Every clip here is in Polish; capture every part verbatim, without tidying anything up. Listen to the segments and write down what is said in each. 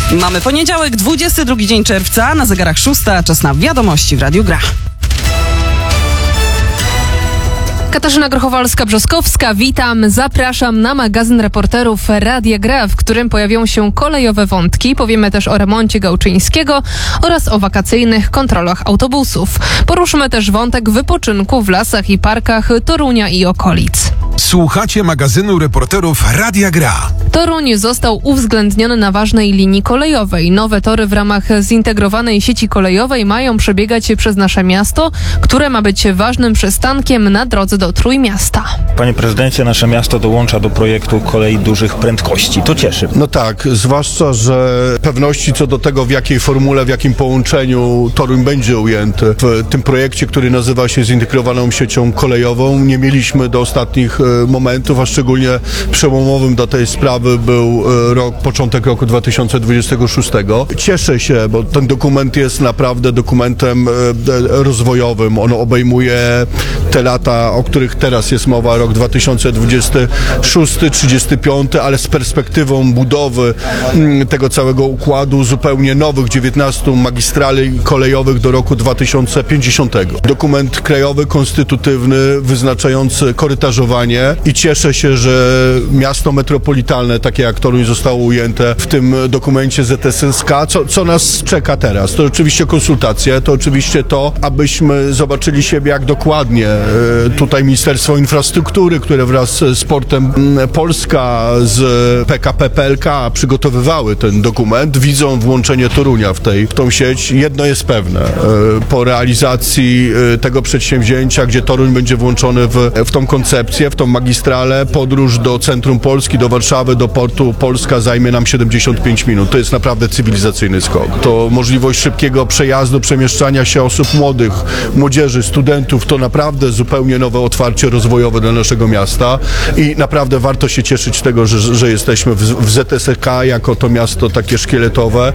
Mamy poniedziałek, dwudziesty drugi dzień czerwca, na zegarach szósta, czas na wiadomości w Radiu Gra. Katarzyna Grochowalska-Brzoskowska, witam. Zapraszam na magazyn reporterów Radia Gra, w którym pojawią się kolejowe wątki. Powiemy też o remoncie Gałczyńskiego oraz o wakacyjnych kontrolach autobusów. Poruszymy też wątek wypoczynku w lasach i parkach Torunia i okolic. Słuchacie magazynu reporterów Radia Gra. Toruń został uwzględniony na ważnej linii kolejowej. Nowe tory w ramach zintegrowanej sieci kolejowej mają przebiegać przez nasze miasto, które ma być ważnym przystankiem na drodze do Trójmiasta. Panie prezydencie, nasze miasto dołącza do projektu kolei dużych prędkości. To cieszy. No tak, zwłaszcza, że pewności co do tego, w jakiej formule, w jakim połączeniu Toruń będzie ujęty w tym projekcie, który nazywa się zintegrowaną siecią kolejową, nie mieliśmy do ostatnich momentów, a szczególnie przełomowym dla tej sprawy był rok, początek roku dwa tysiące dwudziestego szóstego. Cieszę się, bo ten dokument jest naprawdę dokumentem rozwojowym. On obejmuje te lata, o których teraz jest mowa, rok dwa tysiące dwudziesty szósty, trzydziesty piąty, ale z perspektywą budowy tego całego układu zupełnie nowych dziewiętnastu magistrali kolejowych do roku dwa tysiące pięćdziesiątego. Dokument krajowy, konstytutywny, wyznaczający korytarzowanie i cieszę się, że miasto metropolitalne, takie jak Toruń, zostało ujęte w tym dokumencie Z S S K. Co, co nas czeka teraz? To oczywiście konsultacje, to oczywiście to, abyśmy zobaczyli siebie, jak dokładnie tutaj Ministerstwo Infrastruktury, które wraz z Portem Polska, z P K P P L K przygotowywały ten dokument, widzą włączenie Torunia w, tej, w tą sieć. Jedno jest pewne, po realizacji tego przedsięwzięcia, gdzie Toruń będzie włączony w, w tą koncepcję, w tą magistralę, podróż do centrum Polski, do Warszawy, do Portu Polska zajmie nam siedemdziesiąt pięć minut. To jest naprawdę cywilizacyjny skok. To możliwość szybkiego przejazdu, przemieszczania się osób młodych, młodzieży, studentów, to naprawdę zupełnie nowe otwarcie rozwojowe dla naszego miasta i naprawdę warto się cieszyć z tego, że, że jesteśmy w, w Z S K jako to miasto takie szkieletowe.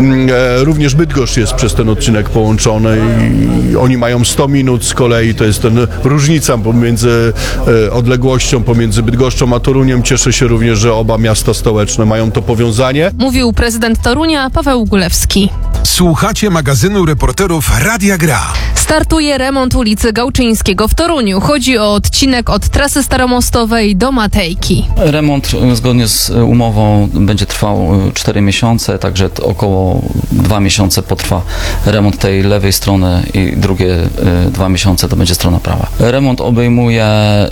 E, również Bydgoszcz jest przez ten odcinek połączony i oni mają sto minut z kolei, to jest ten różnica pomiędzy e, odległością pomiędzy Bydgoszczą a Toruniem. Cieszę się również, że oba miasta stołeczne mają to powiązanie. Mówił prezydent Torunia Paweł Gulewski. Słuchacie magazynu reporterów Radia Gra. Startuje remont ulicy Gałczyńskiego w Toruniu. Chodzi o odcinek od trasy staromostowej do Matejki. Remont zgodnie z umową będzie trwał cztery miesiące, także około dwa miesiące potrwa remont tej lewej strony i drugie dwa miesiące to będzie strona prawa. Remont obejmuje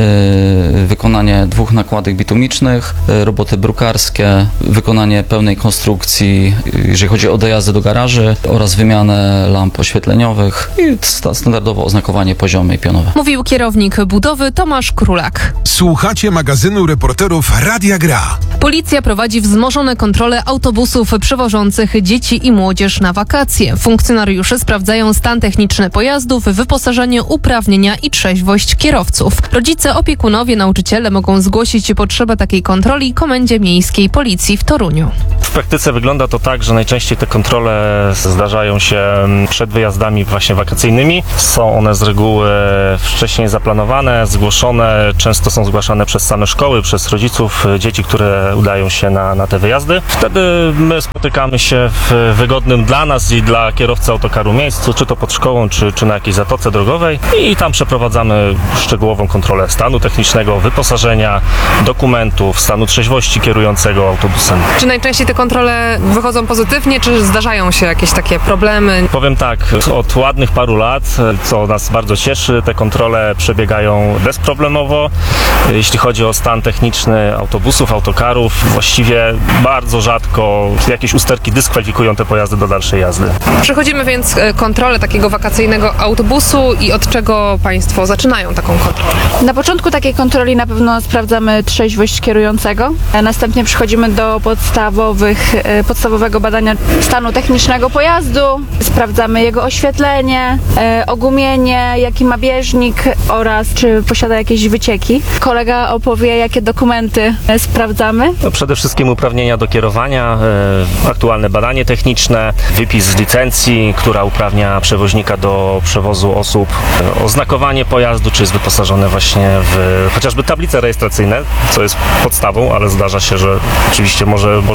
y, wykonanie dwóch nakładek bitumicznych, y, roboty brukarskie, wykonanie pełnej konstrukcji, jeżeli chodzi o dojazdy do garaży oraz wymianę lamp oświetleniowych i standardowo oznakowanie poziome i pionowe. Mówił kierownik budowy Tomasz Królak. Słuchacie magazynu reporterów Radia Gra. Policja prowadzi wzmożone kontrole autobusów przewożących dzieci i młodzież na wakacje. Funkcjonariusze sprawdzają stan techniczny pojazdów, wyposażenie, uprawnienia i trzeźwość kierowców. Rodzice, opiekunowie, nauczyciele mogą zgłosić potrzebę takiej kontroli Komendzie Miejskiej Policji w Toruniu. W praktyce wygląda to tak, że najczęściej te kontrole zdarzają się przed wyjazdami właśnie wakacyjnymi. Są one z reguły wcześniej zaplanowane, zgłoszone, często są zgłaszane przez same szkoły, przez rodziców dzieci, które udają się na, na te wyjazdy. Wtedy my spotykamy się w wygodnym dla nas i dla kierowcy autokaru miejscu, czy to pod szkołą, czy, czy na jakiejś zatoce drogowej i tam przeprowadzamy szczegółową kontrolę stanu technicznego, wyposażenia, dokumentów, stanu trzeźwości kierującego autobusem. Czy najczęściej te kontrole wychodzą pozytywnie, czy zdarzają się jakieś takie problemy? Powiem tak, od ładnych paru lat, co nas bardzo cieszy, te kontrole przebiegają bezproblemowo. Jeśli chodzi o stan techniczny autobusów, autokarów, właściwie bardzo rzadko jakieś usterki dyskwalifikują te pojazdy do dalszej jazdy. Przechodzimy więc kontrolę takiego wakacyjnego autobusu i od czego Państwo zaczynają taką kontrolę? Na początku takiej kontroli na pewno sprawdzamy trzeźwość kierującego, a następnie przechodzimy do podstawowych, podstawowego badania stanu technicznego pojazdu, sprawdzamy jego oświetlenie, ogumienie, jaki ma bieżnik oraz czy posiada jakieś wycieki. Kolega opowie, jakie dokumenty sprawdzamy. No przede wszystkim uprawnienia do kierowania, e, aktualne badanie techniczne, wypis z licencji, która uprawnia przewoźnika do przewozu osób, e, oznakowanie pojazdu, czy jest wyposażone właśnie w chociażby tablice rejestracyjne, co jest podstawą, ale zdarza się, że oczywiście może, może, może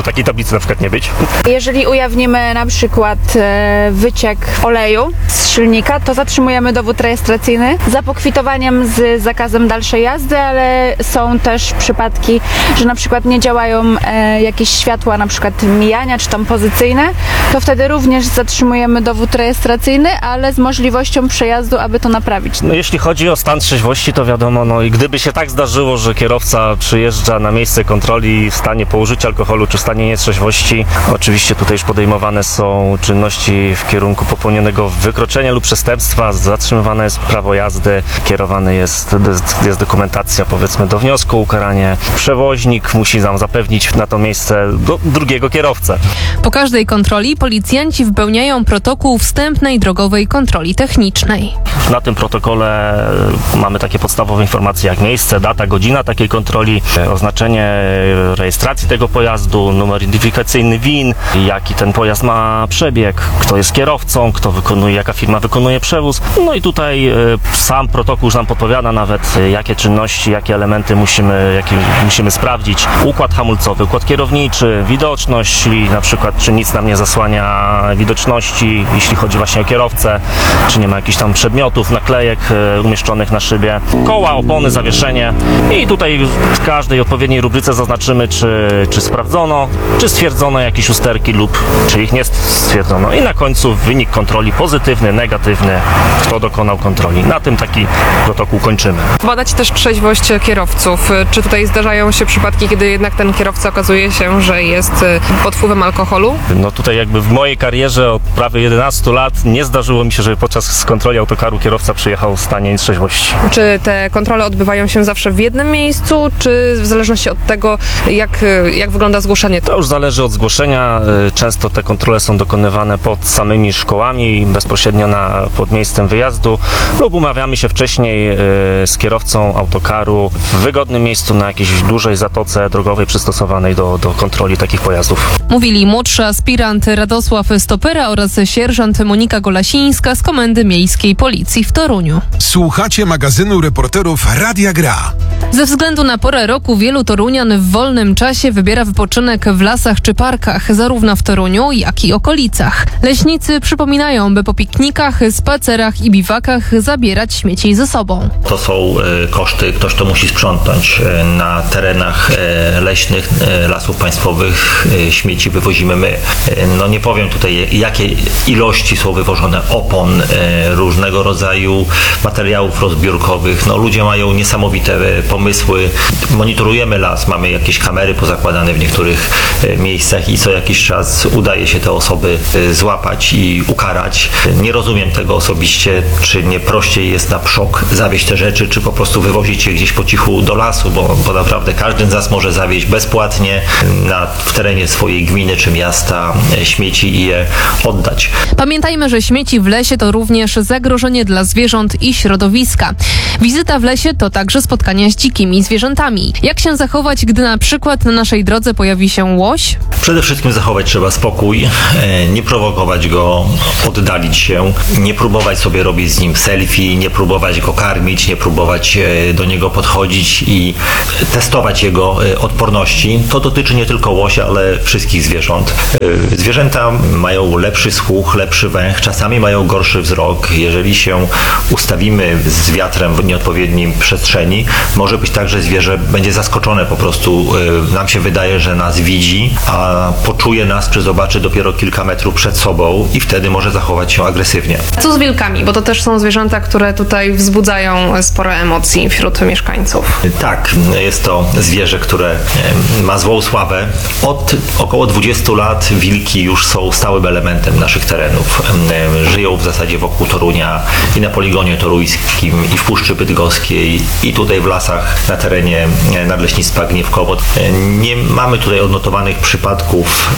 może takiej tablicy na przykład nie być. Jeżeli ujawnimy na przykład e, wyciek oleju z silnika, to zatrzymujemy dowód rejestracyjny za pokwitowaniem z zakazem dalszej jazdy, ale są też przypadki, że na przykład nie działają e, jakieś światła, na przykład mijania czy tam pozycyjne, to wtedy również zatrzymujemy dowód rejestracyjny, ale z możliwością przejazdu, aby to naprawić. No, jeśli chodzi o stan trzeźwości, to wiadomo, no i gdyby się tak zdarzyło, że kierowca przyjeżdża na miejsce kontroli w stanie po użyciu alkoholu czy w stanie nietrzeźwości, oczywiście tutaj już podejmowane są czynności w kierunku popełnionego wykroczenia lub przestępstwa, zatrzymywane jest prawo jazdy, kierowany jest, jest dokumentacja powiedzmy do wniosku o ukaranie. Przewoźnik musi nam zapewnić na to miejsce do drugiego kierowcę. Po każdej kontroli policjanci wypełniają protokół wstępnej drogowej kontroli technicznej. Na tym protokole mamy takie podstawowe informacje jak miejsce, data, godzina takiej kontroli, oznaczenie rejestracji tego pojazdu, numer identyfikacyjny V I N, jaki ten pojazd ma przebieg, kto jest kierowcą, kto wykonuje, jaka firma wykonuje przewóz. No i tutaj sam protokół już nam podpowiada nawet, jakie czynności, jakie elementy musimy, jakie musimy sprawdzić. Układ hamulcowy, układ kierowniczy, widoczność, czyli na przykład czy nic nam nie zasłania widoczności, jeśli chodzi właśnie o kierowcę, czy nie ma jakichś tam przedmiotów, naklejek umieszczonych na szybie, koła, opony, zawieszenie i tutaj w każdej odpowiedniej rubryce zaznaczymy, czy, czy sprawdzono, czy stwierdzono jakieś usterki lub czy ich nie stwierdzono. I na końcu wynik kontroli pozytywny, negatywny, kto dokonał kontroli. Na tym taki protokół kończymy. Badać też trzeźwość kierowców. Czy tutaj zdarzają się przypadki, kiedy jednak ten kierowca okazuje się, że jest pod wpływem alkoholu? No tutaj jakby w mojej karierze od prawie jedenastu lat nie zdarzyło mi się, żeby podczas kontroli autokaru kierowca przyjechał w stanie nietrzeźwości. Czy te kontrole odbywają się zawsze w jednym miejscu, czy w zależności od tego, jak, jak wygląda zgłoszenie? To już zależy od zgłoszenia. Często te kontrole są dokonywane pod samymi szkołami, bezpośrednio na, pod miejscem wyjazdu lub umawiamy się wcześniej z kierowcą autokaru w wygodnym miejscu na jakiejś dużej zatoce drogowej przystosowanej do, do kontroli takich pojazdów. Mówili młodszy aspirant Radosław Stopera oraz sierżant Monika Golasińska z Komendy Miejskiej Policji w Toruniu. Słuchacie magazynu reporterów Radia Gra. Ze względu na porę roku wielu torunian w wolnym czasie wybiera wypoczynek w lasach czy parkach, zarówno w Toruniu, jak i okolicach. Leśnicy przypominają, by po piknikach, spacerach i biwakach zabierać śmieci ze sobą. To są e, koszty, ktoś to musi sprzątnąć. E, na terenach e, leśnych, e, lasów państwowych e, śmieci wywozimy my. E, no nie powiem tutaj, jakie ilości są wywożone opon, e, różnego rodzaju materiałów rozbiórkowych. No ludzie mają niesamowite e, pomysły. Monitorujemy las, mamy jakieś kamery pozakładane w niektórych e, miejscach i co jakiś czas udaje się te osoby e, złapać i ukarać. Nie rozumiem tego osobiście, czy nie prościej jest na przok zawieźć te rzeczy, czy po prostu wywozić je gdzieś po cichu do lasu, bo, bo naprawdę każdy z nas może zawieźć bezpłatnie na, w terenie swojej gminy czy miasta śmieci i je oddać. Pamiętajmy, że śmieci w lesie to również zagrożenie dla zwierząt i środowiska. Wizyta w lesie to także spotkania z dzikimi zwierzętami. Jak się zachować, gdy na przykład na naszej drodze pojawi się łoś? Przede wszystkim zachować trzeba spokój, nie prowokować go, oddalić się, nie próbować sobie robić z nim selfie, nie próbować go karmić, nie próbować do niego podchodzić i testować jego odporności. To dotyczy nie tylko łosia, ale wszystkich zwierząt. Zwierzęta mają lepszy słuch, lepszy węch, czasami mają gorszy wzrok. Jeżeli się ustawimy z wiatrem w nieodpowiednim przestrzeni, może być tak, że zwierzę będzie zaskoczone po prostu. Nam się wydaje, że nas widzi, a poczuje nas czy zobaczy dopiero kilka metrów przed sobą i wtedy może zachować się agresywnie. Co z wilkami? Bo to też są zwierzęta, które tutaj wzbudzają sporo emocji wśród mieszkańców. Tak, jest to zwierzę, które ma złą sławę. Od około dwudziestu lat wilki już są stałym elementem naszych terenów. Żyją w zasadzie wokół Torunia i na poligonie toruńskim i w Puszczy Bydgoskiej i tutaj w lasach na terenie Nadleśnictwa Gniewkowo. Nie mamy tutaj odnotowanych przypadków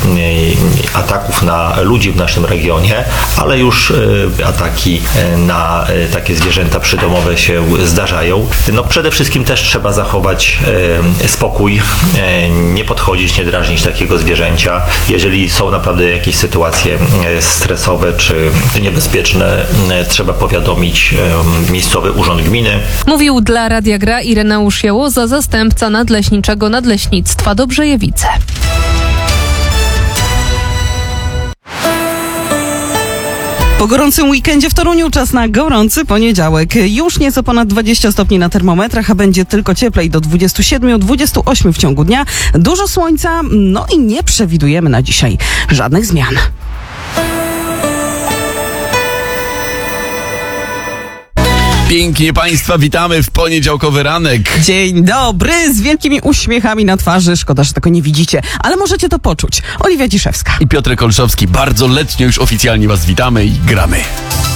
ataków na ludzi w naszym regionie, ale już ataki na takie zwierzęta przydomowe się zdarzają. No przede wszystkim też trzeba zachować spokój, nie podchodzić, nie drażnić takiego zwierzęcia. Jeżeli są naprawdę jakieś sytuacje stresowe czy niebezpieczne, trzeba powiadomić miejscowy urząd gminy. Mówił dla Radia Gra Ireneusz Jałoza, zastępca nadleśniczego Nadleśnictwa Dobrzejewice. Po gorącym weekendzie w Toruniu czas na gorący poniedziałek. Już nieco ponad dwadzieścia stopni na termometrach, a będzie tylko cieplej do dwudziestu siedmiu do dwudziestu ośmiu w ciągu dnia. Dużo słońca, no i nie przewidujemy na dzisiaj żadnych zmian. Pięknie Państwa witamy w poniedziałkowy ranek. Dzień dobry, z wielkimi uśmiechami na twarzy. Szkoda, że tego nie widzicie, ale możecie to poczuć. Oliwia Ciszewska I Piotr Olszowski. Bardzo letnio już oficjalnie Was witamy i gramy.